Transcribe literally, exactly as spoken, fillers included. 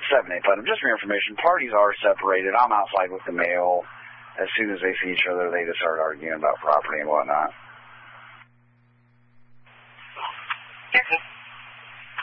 seven eight button. Just for your information, parties are separated. I'm outside with the male. As soon as they see each other, they just start arguing about property and whatnot.